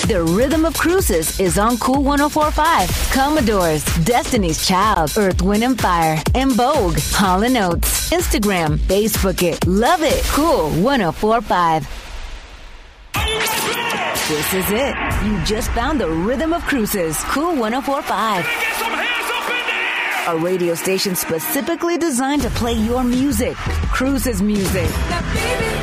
The Rhythm of Cruises is on Cool 104.5. Commodores, Destiny's Child, Earth, Wind and Fire, and Vogue, Hall & Oates. Instagram, Facebook it, love it. Cool 104.5. This is it. You just found the Rhythm of Cruises. Cool 104.5. A radio station specifically designed to play your music. Cruises music. Now, baby,